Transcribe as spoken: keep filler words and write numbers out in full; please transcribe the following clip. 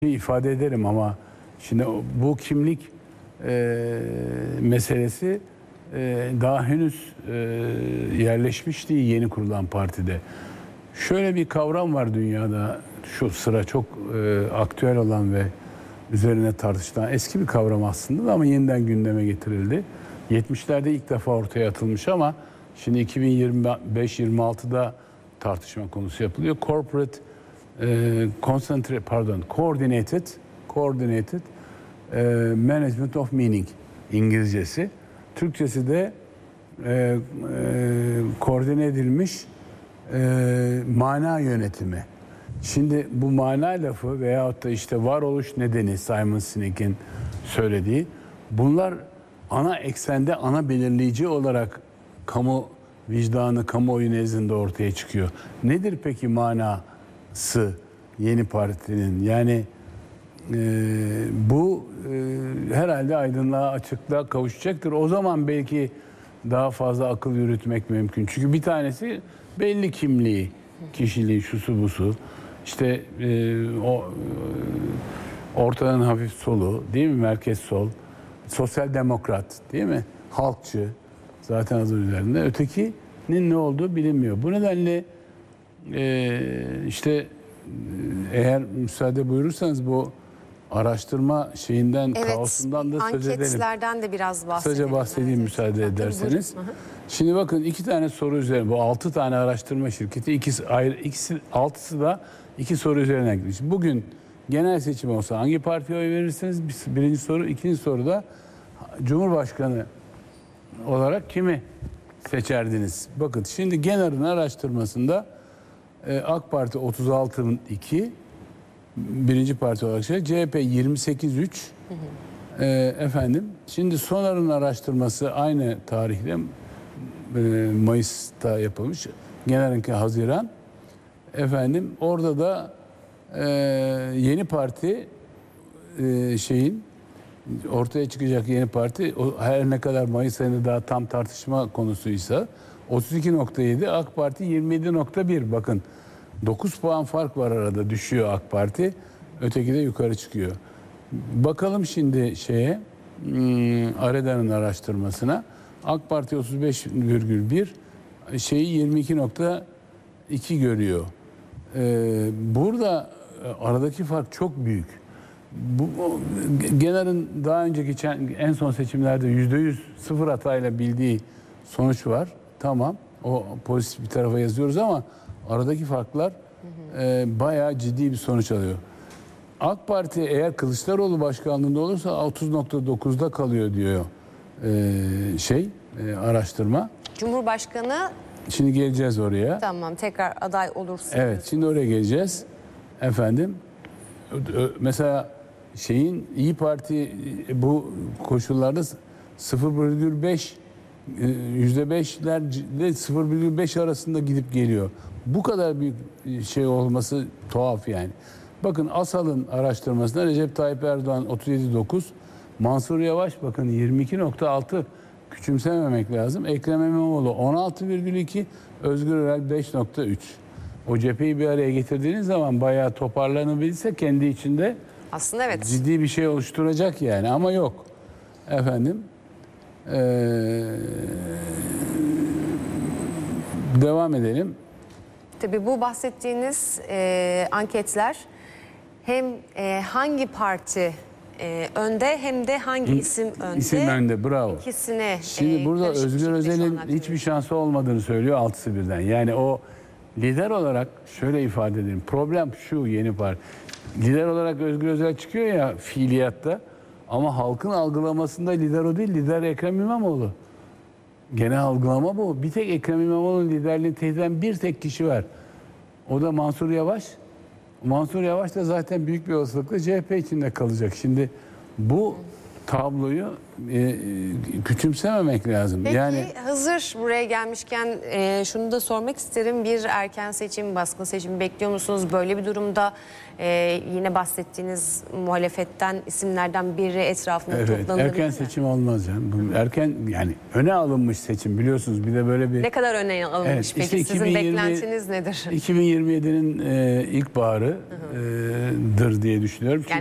ifade ederim ama şimdi bu kimlik e, meselesi e, daha henüz e, yerleşmiş değil yeni kurulan partide. Şöyle bir kavram var dünyada şu sıra çok e, aktüel olan ve üzerine tartışılan eski bir kavram aslında ama yeniden gündeme getirildi. yetmişlerde ilk defa ortaya atılmış ama şimdi iki bin yirmi beş yirmi altıda tartışma konusu yapılıyor. Corporate e, concentrate pardon coordinated coordinated e, management of meaning İngilizcesi. Türkçesi de e, e, koordine edilmiş e, mana yönetimi. Şimdi bu mana lafı veyahut da işte varoluş nedeni Simon Sinek'in söylediği bunlar ana eksende ana belirleyici olarak kamu vicdanı, kamuoyu nezdinde ortaya çıkıyor. Nedir peki manası yeni partinin? Yani e, bu e, herhalde aydınlığa, açıklığa kavuşacaktır. O zaman belki daha fazla akıl yürütmek mümkün. Çünkü bir tanesi belli kimliği, kişiliği, şusu busu. İşte e, o e, ortadan hafif solu, değil mi? Merkez sol, sosyal demokrat, değil mi? Halkçı, zaten adı üzerinde. Ötekinin ne olduğu bilinmiyor. Bu nedenle e, işte eğer müsaade buyurursanız bu araştırma şeyinden, evet, kaosundan da söz edelim. Anketlerden de biraz bahsedelim. Kısaca bahsedeyim evet, müsaade ederseniz. Şimdi bakın iki tane soru üzerine, bu altı tane araştırma şirketi, ikisi ayrı, ikisi altısı da iki soru üzerine gitmiş. Bugün genel seçim olsa hangi partiye oy verirsiniz? Birinci soru. İkinci soru da Cumhurbaşkanı olarak kimi seçerdiniz? Bakın şimdi Genar'ın araştırmasında e, AK Parti otuz altı iki, birinci parti olarak şey, C H P yirmi sekiz üç. E, efendim, şimdi Sonar'ın araştırması aynı tarihte e, Mayıs'ta yapılmış. Genar'ınki Haziran. Efendim, orada da e, yeni parti e, şeyin ortaya çıkacak yeni parti o her ne kadar Mayıs ayında daha tam tartışma konusuysa otuz iki nokta yedi, AK Parti yirmi yedi nokta bir. Bakın dokuz puan fark var arada, düşüyor AK Parti. Öteki de yukarı çıkıyor. Bakalım şimdi şeye Areda'nın araştırmasına. AK Parti otuz beş virgül bir, şeyi yirmi iki nokta iki görüyor. Ee, burada aradaki fark çok büyük. Bu, Genar'ın daha önce geçen en son seçimlerde yüzde yüz sıfır hatayla bildiği sonuç var. Tamam, o pozitif bir tarafa yazıyoruz ama aradaki farklar hı hı. E, bayağı ciddi bir sonuç alıyor. AK Parti eğer Kılıçdaroğlu başkanlığında olursa otuz nokta dokuzda kalıyor diyor e, şey e, araştırma. Cumhurbaşkanı. Şimdi geleceğiz oraya. Tamam, tekrar aday olursa. Evet, şimdi oraya geleceğiz. Efendim, mesela şeyin İyi Parti bu koşullarda sıfır virgül beş yüzde beşlerle sıfır virgül beş arasında gidip geliyor. Bu kadar büyük şey olması tuhaf yani. Bakın Asal'ın araştırmasında Recep Tayyip Erdoğan otuz yedi nokta dokuz, Mansur Yavaş bakın yirmi iki nokta altı, küçümsememek lazım. Ekrem İmamoğlu on altı virgül iki, Özgür Özel beş nokta üç. O cepheyi bir araya getirdiğiniz zaman bayağı toparlanabilse kendi içinde aslında evet, ciddi bir şey oluşturacak yani, ama yok. Efendim ee, devam edelim. Tabii bu bahsettiğiniz e, anketler hem e, hangi parti e, önde hem de hangi isim önde. İsim önde, bravo. İkisine. Şimdi e, burada Özgür Özel'in hiçbir şansı olmadığını söylüyor altısı birden. Yani o lider olarak şöyle ifade edelim. Problem şu yeni parti. Lider olarak Özgür Özel çıkıyor ya fiiliyatta. Ama halkın algılamasında lider o değil, lider Ekrem İmamoğlu. Genel algılama bu. Bir tek Ekrem İmamoğlu'nun liderliğini tehdit eden bir tek kişi var. O da Mansur Yavaş. Mansur Yavaş da zaten büyük bir olasılıkla C H P içinde kalacak. Şimdi bu tabloyu e, küçümsememek lazım. Peki Yani hazır buraya gelmişken e, şunu da sormak isterim. Bir erken seçim, baskın seçim bekliyor musunuz? Böyle bir durumda e, yine bahsettiğiniz muhalefetten isimlerden biri etrafında evet, toplanabilir erken mi? seçim olmaz yani. Bu erken yani öne alınmış seçim biliyorsunuz. Bir de böyle bir Ne kadar öne alınmış Evet, peki? işte Sizin iki bin yirmi beklentiniz nedir? iki bin yirmi yedinin e, ilkbaharıdır diye düşünüyorum. Yani